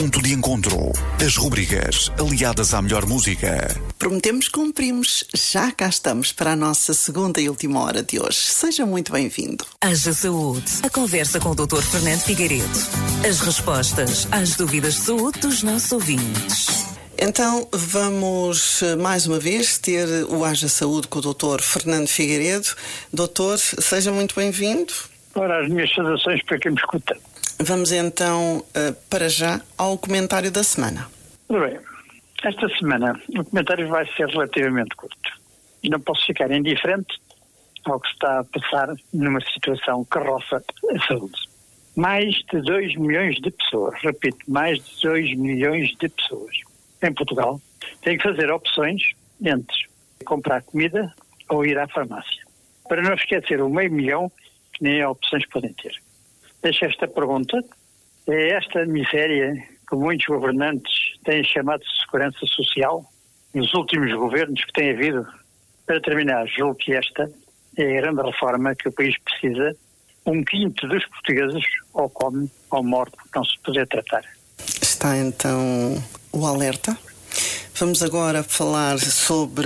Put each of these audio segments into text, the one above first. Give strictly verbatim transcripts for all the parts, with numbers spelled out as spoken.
Ponto de Encontro. As rubricas aliadas à melhor música. Prometemos, cumprimos. Já cá estamos para a nossa segunda e última hora de hoje. Seja muito bem-vindo. Haja Saúde. A conversa com o doutor Fernando Figueiredo. As respostas às dúvidas de saúde dos nossos ouvintes. Então, vamos mais uma vez ter o Haja Saúde com o doutor Fernando Figueiredo. Doutor, seja muito bem-vindo. Ora, as minhas saudações para quem me escuta. Vamos então, para já, ao comentário da semana. Muito bem. Esta semana o comentário vai ser relativamente curto. Não posso ficar indiferente ao que está a passar numa situação que roça a saúde. Mais de dois milhões de pessoas, repito, mais de dois milhões de pessoas em Portugal têm que fazer opções entre comprar comida ou ir à farmácia. Para não esquecer o meio milhão que nem opções podem ter. Deixo esta pergunta. É esta miséria que muitos governantes têm chamado de segurança social nos últimos governos que têm havido? Para terminar, julgo que esta é a grande reforma que o país precisa. Um quinto dos portugueses ou come ou morre por não se poder tratar. Está então o alerta. Vamos agora falar sobre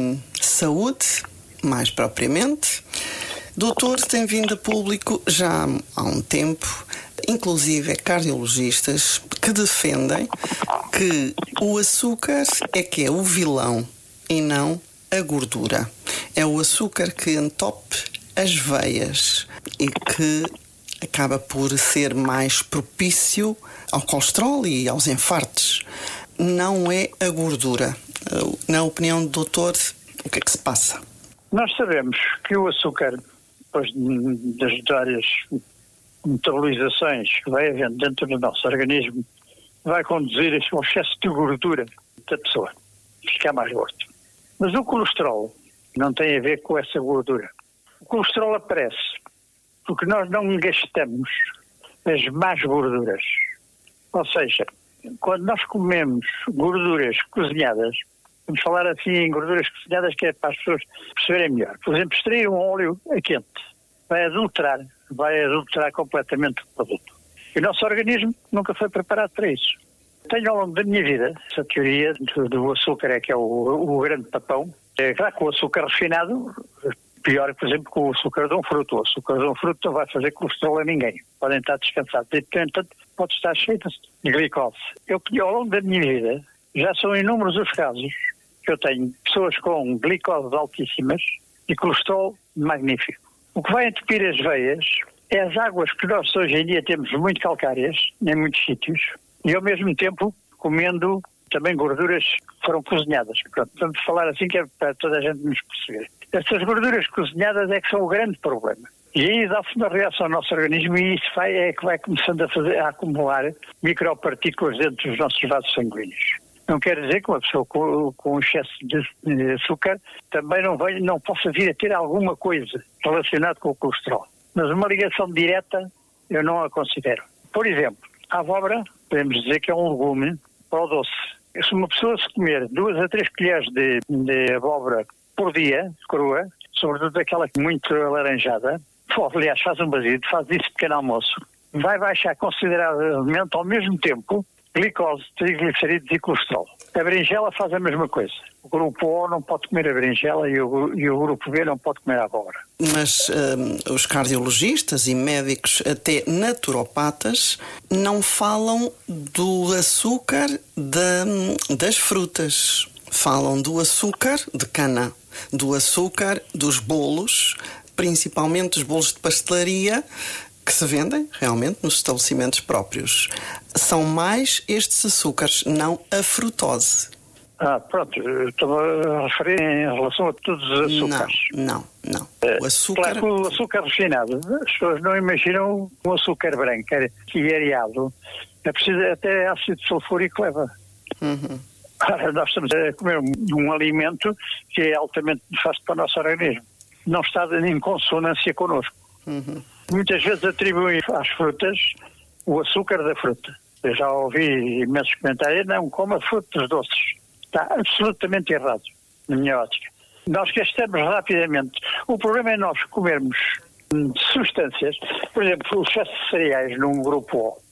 saúde, mais propriamente. Doutor tem vindo a público já há um tempo, inclusive cardiologistas, que defendem que o açúcar é que é o vilão e não a gordura. É o açúcar que entope as veias e que acaba por ser mais propício ao colesterol e aos infartos. Não é a gordura. Na opinião do doutor, o que é que se passa? Nós sabemos que o açúcar, depois das várias metabolizações que vai havendo dentro do nosso organismo, vai conduzir ao excesso de gordura da pessoa, ficar mais gordo. Mas o colesterol não tem a ver com essa gordura. O colesterol aparece porque nós não gastamos as más gorduras. Ou seja, quando nós comemos gorduras cozinhadas, vamos falar assim em gorduras cozinhadas que é para as pessoas perceberem melhor. Por exemplo, extrair um óleo a quente vai adulterar, vai adulterar completamente o produto. E o nosso organismo nunca foi preparado para isso. Tenho ao longo da minha vida essa teoria do, do açúcar é que é o, o grande papão. É claro que o açúcar refinado, pior, por exemplo, que o açúcar de um fruto. O açúcar de um fruto não vai fazer colesterol a ninguém. Podem estar descansados. E, portanto, pode estar cheio de glicose. Eu, ao longo da minha vida, já são inúmeros os casos que eu tenho pessoas com glicose altíssimas e colesterol magnífico. O que vai entupir as veias é as águas que nós hoje em dia temos muito calcárias, em muitos sítios, e ao mesmo tempo comendo também gorduras que foram cozinhadas. Pronto, vamos falar assim que é para toda a gente nos perceber. Essas gorduras cozinhadas é que são o grande problema. E aí dá-se uma reação ao nosso organismo e isso vai, é que vai começando a, fazer, a acumular micropartículas dentro dos nossos vasos sanguíneos. Não quer dizer que uma pessoa com, com excesso de açúcar também não, vai, não possa vir a ter alguma coisa relacionada com o colesterol. Mas uma ligação direta eu não a considero. Por exemplo, a abóbora, podemos dizer que é um legume para o doce. Se uma pessoa se comer duas a três colheres de, de abóbora por dia, crua, sobretudo aquela muito alaranjada, aliás, faz um basido, faz isso pequeno almoço, vai baixar consideravelmente ao mesmo tempo glicose, triglicerídeos e colesterol. A berinjela faz a mesma coisa. O grupo O não pode comer a berinjela e o, e o grupo B não pode comer a abóbora. Mas um, os cardiologistas e médicos, até naturopatas, não falam do açúcar da, das frutas. Falam do açúcar de cana, do açúcar dos bolos, principalmente os bolos de pastelaria, que se vendem realmente nos estabelecimentos próprios. São mais estes açúcares, não a frutose. Ah, pronto, estou a referir em relação a todos os açúcares. Não, não, não. O açúcar... Claro que o açúcar refinado, as pessoas não imaginam um açúcar branco e areado. É preciso até ácido sulfúrico leva. Uhum. Ora, nós estamos a comer um, um alimento que é altamente nefasto para o nosso organismo. Não está em consonância connosco. Uhum. Muitas vezes atribuem às frutas o açúcar da fruta. Eu já ouvi imensos comentários, não, coma frutos doces. Está absolutamente errado, na minha ótica. Nós gastamos rapidamente. O problema é nós comermos substâncias, por exemplo, o excesso de cereais num grupo O.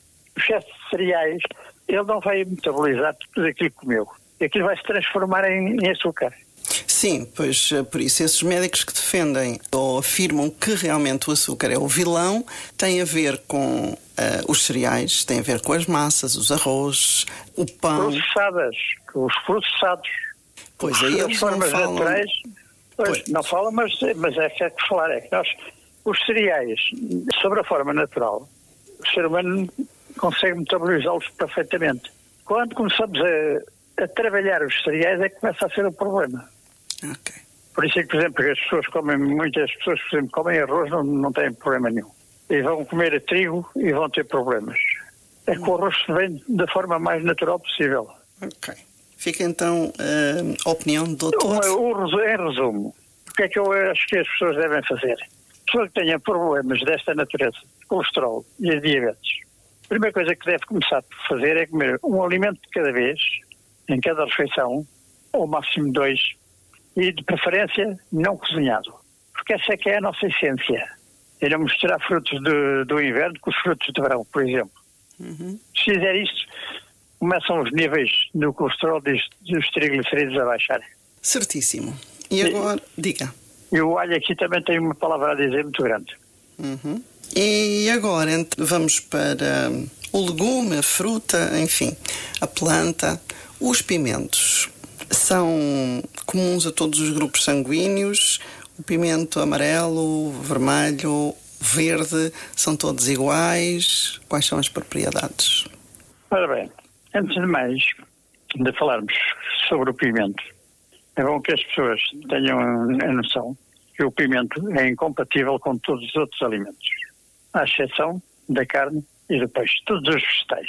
excesso de cereais, ele não vai metabolizar tudo aquilo que comeu. Aquilo vai se transformar em, em açúcar. Sim, pois por isso esses médicos que defendem ou afirmam que realmente o açúcar é o vilão têm a ver com uh, os cereais, têm a ver com as massas, os arroz, o pão. Processadas, os processados. Pois aí eles não falam... naturais, pois, pois. não falam, mas, mas é que é que falar. É que nós, os cereais, sobre a forma natural, o ser humano consegue metabolizá-los perfeitamente. Quando começamos a, a trabalhar os cereais é que começa a ser o problema. Okay. Por isso é que, por exemplo, as pessoas comem, muitas pessoas, por exemplo, comem arroz, não, não têm problema nenhum. E vão comer a trigo e vão ter problemas. É que o arroz vem da forma mais natural possível. Ok. Fica então a opinião do doutor. O, o, em resumo, o que é que eu acho que as pessoas devem fazer? Pessoa que tenha problemas desta natureza, colesterol e a diabetes, a primeira coisa que deve começar por fazer é comer um alimento de cada vez, em cada refeição, ou máximo dois, e de preferência não cozinhado. Porque essa é que é a nossa essência. É não misturar frutos do, do inverno com os frutos de verão, por exemplo. Uhum. Se fizer isto, começam os níveis do colesterol e dos triglicerídeos a baixarem. Certíssimo. E agora, e, diga. E o alho aqui também tem uma palavra a dizer muito grande. Uhum. E agora vamos para o legume, a fruta, enfim, a planta, os pimentos. São comuns a todos os grupos sanguíneos. O pimento amarelo, vermelho, verde, são todos iguais. Quais são as propriedades? Ora bem, antes de mais de falarmos sobre o pimento, é bom que as pessoas tenham a noção que o pimento é incompatível com todos os outros alimentos, à exceção da carne e do peixe, todos os vegetais.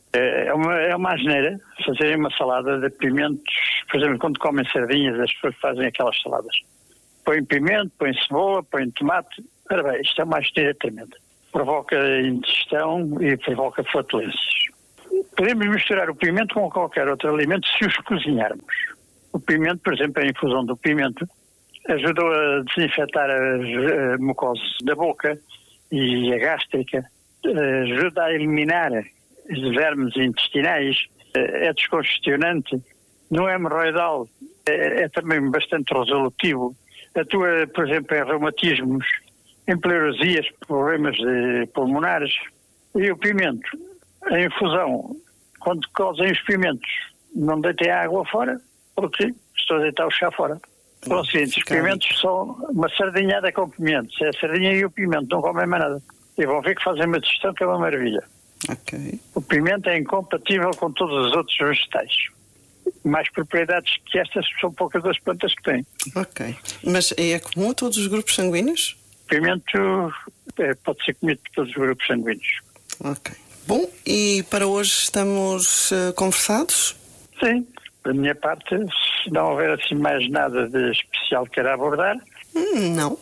É uma, é uma asneira fazerem uma salada de pimentos. Por exemplo, quando comem sardinhas, as pessoas fazem aquelas saladas. Põem pimento, põem cebola, põem tomate. Ora bem, isto é uma asneira tremenda. Provoca indigestão e provoca flatulências. Podemos misturar o pimento com qualquer outro alimento se os cozinharmos. O pimento, por exemplo, a infusão do pimento ajudou a desinfetar as mucosas da boca e a gástrica, ajuda a eliminar os vermes intestinais, é descongestionante, não é hemorroidal, é, é também bastante resolutivo, atua, por exemplo, em reumatismos, em pleurosias, problemas pulmonares. E o pimento, a infusão, quando cozem os pimentos, não deitem a água fora, porque estou a deitar o chá fora. Pelo seguinte, os pimentos são uma sardinhada com pimentos, é a sardinha e o pimento, não comem mais nada. E vão ver que fazem uma digestão que é uma maravilha. Okay. O pimento é incompatível com todos os outros vegetais. Mais propriedades que estas são poucas das plantas que têm. Ok. Mas é comum a todos os grupos sanguíneos? O pimento é, pode ser comido por todos os grupos sanguíneos. Ok. Bom, e para hoje estamos uh, conversados? Sim. Da minha parte, se não houver assim mais nada de especial que queira abordar... Hum, não.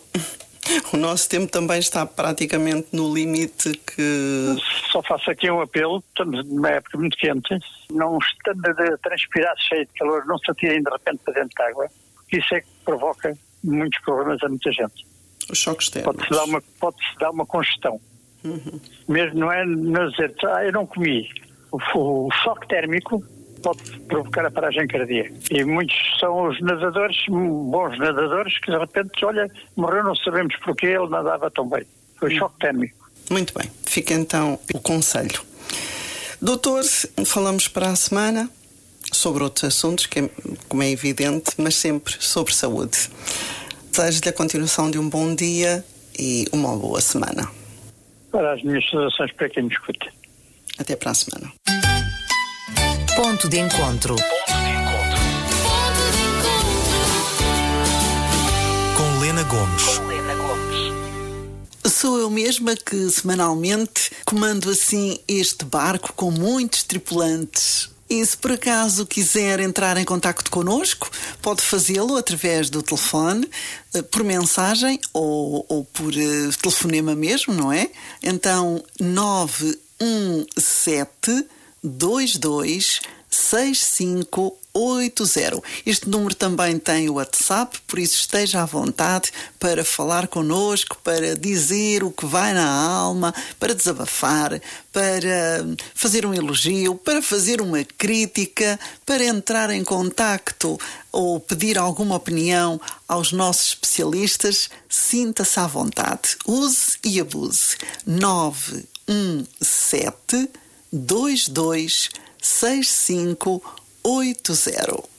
O nosso tempo também está praticamente no limite que... Só faço aqui um apelo, estamos numa época muito quente, não estando a transpirar cheio de calor, não se atirem de repente para dentro de água, porque isso é que provoca muitos problemas a muita gente. Os choques térmicos. Pode-se dar uma, pode-se dar uma congestão. Uhum. Mesmo não é não dizer, ah, eu não comi. O, o choque térmico pode provocar a paragem cardíaca. E muitos são os nadadores, bons nadadores, que de repente, olha, morreu, não sabemos porque ele nadava tão bem. Foi uhum. choque térmico. Muito bem. Fica então o conselho. Doutor, falamos para a semana sobre outros assuntos, que é, como é evidente, mas sempre sobre saúde. Desejo-lhe a continuação de um bom dia e uma boa semana. Para as minhas saudações para quem me escuta. Até para a semana. Ponto de encontro. Com Lena Gomes. Sou eu mesma que semanalmente comando assim este barco com muitos tripulantes. E se por acaso quiser entrar em contacto connosco, pode fazê-lo através do telefone, por mensagem ou, ou por uh, telefonema mesmo, não é? Então, nove um sete, dois dois, seis cinco oito zero. Este número também tem o WhatsApp, por isso esteja à vontade para falar connosco, para dizer o que vai na alma, para desabafar, para fazer um elogio, para fazer uma crítica, para entrar em contacto ou pedir alguma opinião aos nossos especialistas. Sinta-se à vontade. Use e abuse. nove um sete dois dois seis cinco oito zero.